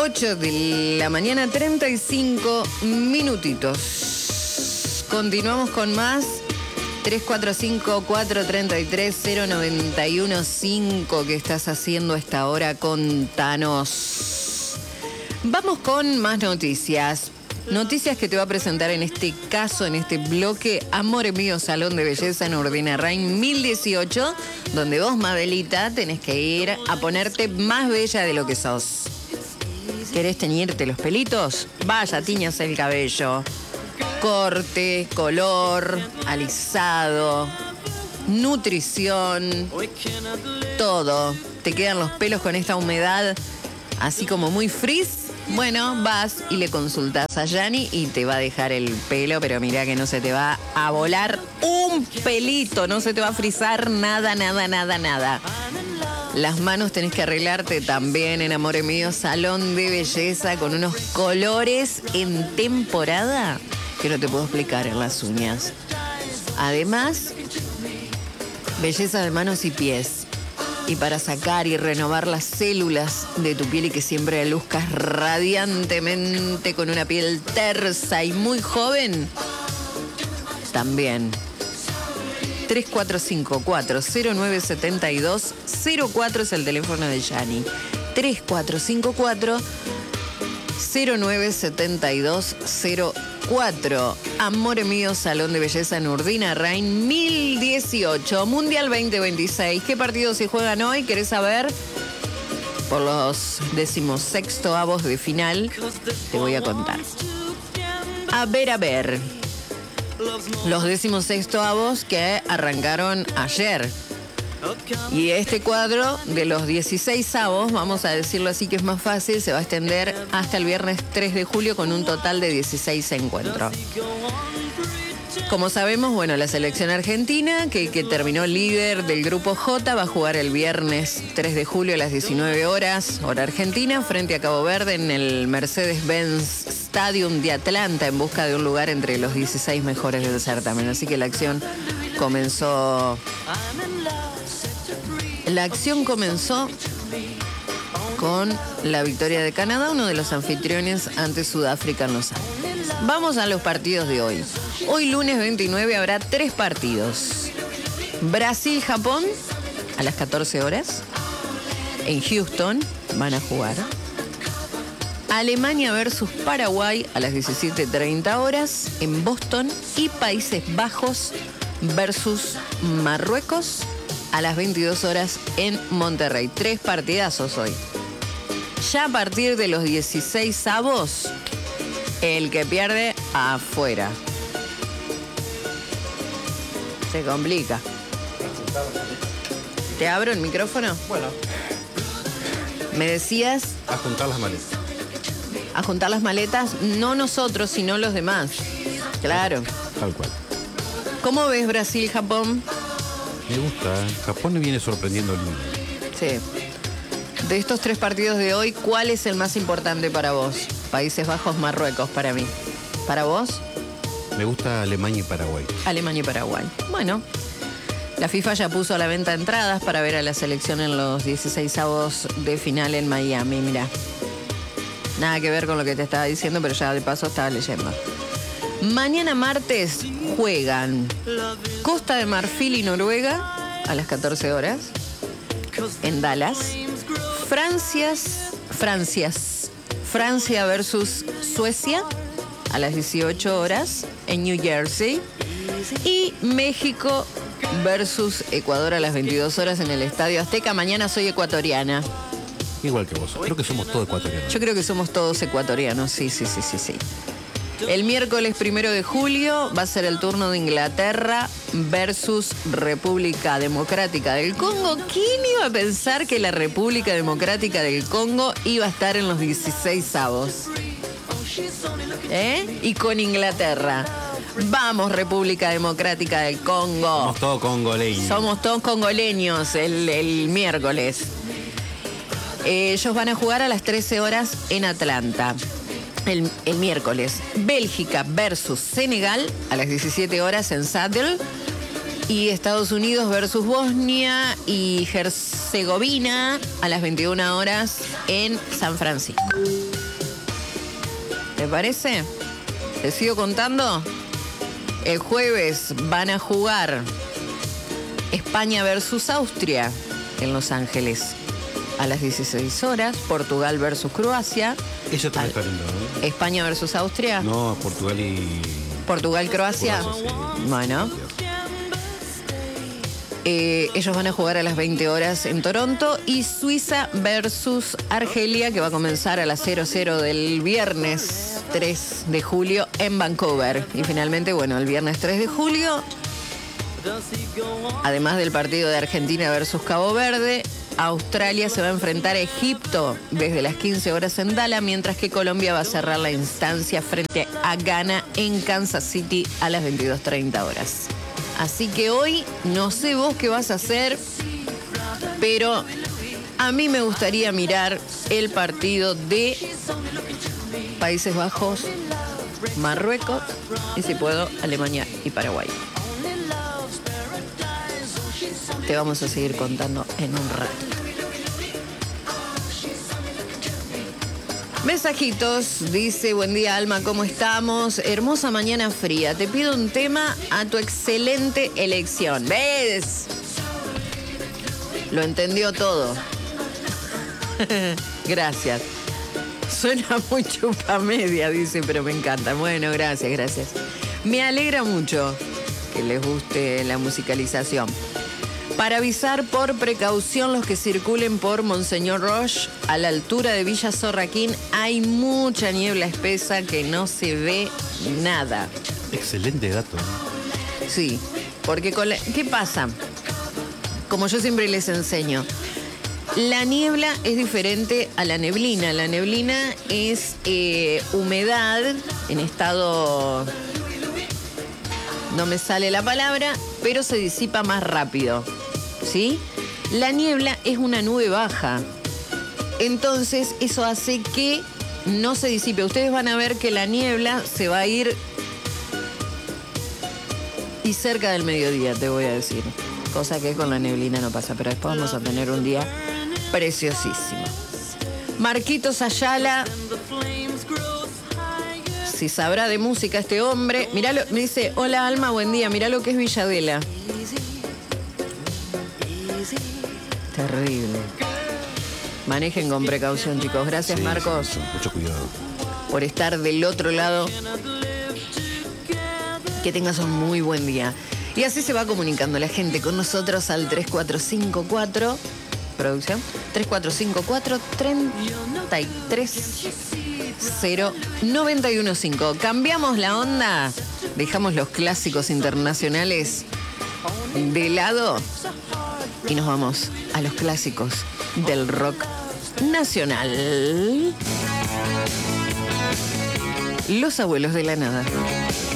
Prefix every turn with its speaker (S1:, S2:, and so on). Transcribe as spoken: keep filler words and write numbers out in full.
S1: ocho de la mañana, treinta y cinco minutitos. Continuamos con más. tres cuatro cinco, cuatro tres tres, cero nueve uno cinco. ¿Qué estás haciendo a esta hora? Contanos. Vamos con más noticias. Noticias que te va a presentar en este caso, en este bloque, Amor Mío Salón de Belleza en Urdinarrain mil dieciocho, donde vos, Mabelita, tenés que ir a ponerte más bella de lo que sos. ¿Querés teñirte los pelitos? Vaya, tiñas el cabello. Corte, color, alisado, nutrición, todo. ¿Te quedan los pelos con esta humedad así como muy frizz? Bueno, vas y le consultas a Yani y te va a dejar el pelo, pero mirá que no se te va a volar un pelito, no se te va a frizar nada, nada, nada, nada. Las manos tenés que arreglarte también en Amor Mío Salón de Belleza con unos colores en temporada que no te puedo explicar en las uñas. Además, belleza de manos y pies. Y para sacar y renovar las células de tu piel y que siempre luzcas radiantemente con una piel tersa y muy joven, también. tres cuatro cinco, cuatro cero nueve siete dos cero cuatro es el teléfono de Yani. tres cuatro cinco cuatro cero nueve siete dos cero cuatro. Amor Mío Salón de Belleza en Urdinarrain mil dieciocho. Mundial veinte veintiséis. ¿Qué partidos se juegan hoy? ¿Querés saber? Por los decimosexto avos de final te voy a contar. A ver, a ver. Los decimosexto avos que arrancaron ayer. Y este cuadro de los dieciséis avos, vamos a decirlo así que es más fácil, se va a extender hasta el viernes tres de julio con un total de dieciséis encuentros. Como sabemos, bueno, la selección argentina, que, que terminó líder del grupo J, va a jugar el viernes tres de julio a las diecinueve horas, hora argentina, frente a Cabo Verde en el Mercedes-Benz Stadium de Atlanta, en busca de un lugar entre los dieciséis mejores del certamen. Así que la acción comenzó... La acción comenzó con la victoria de Canadá, uno de los anfitriones ante Sudáfrica en Los Ángeles. Vamos a los partidos de hoy. Hoy, lunes veintinueve, habrá tres partidos. Brasil-Japón a las catorce horas. En Houston van a jugar. Alemania versus Paraguay a las diecisiete treinta horas en Boston. Y Países Bajos versus Marruecos a las veintidós horas en Monterrey. Tres partidazos hoy. Ya a partir de los dieciséis avos, el que pierde afuera. Se complica. ¿Te abro el micrófono?
S2: Bueno.
S1: Me decías...
S2: A juntar las maletas.
S1: A juntar las maletas, no nosotros, sino los demás. Claro.
S2: Tal cual.
S1: ¿Cómo ves Brasil-Japón?
S2: Me gusta. Japón viene sorprendiendo lindo.
S1: Sí. De estos tres partidos de hoy, ¿cuál es el más importante para vos? Países Bajos, Marruecos, para mí. ¿Para vos?
S2: Me gusta Alemania y Paraguay.
S1: Alemania y Paraguay. Bueno, la FIFA ya puso a la venta entradas para ver a la selección en los dieciséis avos de final en Miami. Mirá. Nada que ver con lo que te estaba diciendo, pero ya de paso estaba leyendo. Mañana martes juegan Costa de Marfil y Noruega a las catorce horas en Dallas. Francias, Francias, Francia versus Suecia a las dieciocho horas en New Jersey. Y México versus Ecuador a las veintidós horas en el Estadio Azteca. Mañana soy ecuatoriana.
S2: Igual que vos. Creo que somos todos ecuatorianos.
S1: Yo creo que somos todos ecuatorianos, sí, sí, sí, sí, sí. El miércoles primero de julio va a ser el turno de Inglaterra versus República Democrática del Congo. ¿Quién iba a pensar que la República Democrática del Congo iba a estar en los dieciséis avos? ¿Eh? Y con Inglaterra. Vamos, República Democrática del Congo.
S2: Somos todos congoleños.
S1: Somos todos congoleños el, el miércoles. Eh, ellos van a jugar a las trece horas en Atlanta. El, el miércoles, Bélgica versus Senegal a las diecisiete horas en Saddle. Y Estados Unidos versus Bosnia y Herzegovina. Herzegovina a las veintiuna horas en San Francisco. ¿Te parece? ¿Te sigo contando? El jueves van a jugar España versus Austria en Los Ángeles a las dieciséis horas. Portugal versus Croacia.
S2: Eso te está lindo, ¿no?
S1: España versus Austria.
S2: No, Portugal y...
S1: Portugal-Croacia.
S2: Croacia, sí.
S1: Bueno. Eh, ellos van a jugar a las veinte horas en Toronto. Y Suiza versus Argelia, que va a comenzar a las cero cero del viernes tres de julio en Vancouver. Y finalmente, bueno, el viernes tres de julio, además del partido de Argentina versus Cabo Verde, Australia se va a enfrentar a Egipto desde las quince horas en Dallas, mientras que Colombia va a cerrar la instancia frente a Ghana en Kansas City a las veintidós treinta horas. Así que hoy no sé vos qué vas a hacer, pero a mí me gustaría mirar el partido de Países Bajos, Marruecos y, si puedo, Alemania y Paraguay. Te vamos a seguir contando en un rato. Mensajitos, dice: buen día, Alma, ¿cómo estamos? Hermosa mañana fría. Te pido un tema a tu excelente elección. ¿Ves? Lo entendió todo. Gracias. Suena muy chupa media, dice, pero me encanta. Bueno, gracias, gracias. Me alegra mucho que les guste la musicalización. Para avisar por precaución los que circulen por Monseñor Roche, a la altura de Villa Sorraquín, hay mucha niebla espesa que no se ve nada.
S2: Excelente dato, ¿no?
S1: Sí, porque con la... ¿qué pasa? Como yo siempre les enseño, la niebla es diferente a la neblina. La neblina es eh, humedad en estado... no me sale la palabra, pero se disipa más rápido, ¿sí? La niebla es una nube baja. Entonces, eso hace que no se disipe. Ustedes van a ver que la niebla se va a ir y cerca del mediodía, te voy a decir. Cosa que con la neblina no pasa, pero después vamos a tener un día preciosísimo. Marquitos Ayala... si sabrá de música este hombre. Mirá, me dice: hola, Alma, buen día. Mirá lo que es Villadela. Terrible. Manejen con precaución, chicos. Gracias,
S2: Sí,
S1: Marcos,
S2: sí, sí. Mucho cuidado.
S1: por estar del otro lado. Que tengas un muy buen día. Y así se va comunicando la gente con nosotros al tres cuatro cinco cuatro, producción, tres cuatro cinco cuatro, tres tres cero nueve uno cinco. Cambiamos la onda, dejamos los clásicos internacionales de lado y nos vamos a los clásicos del rock nacional. Los Abuelos de la Nada.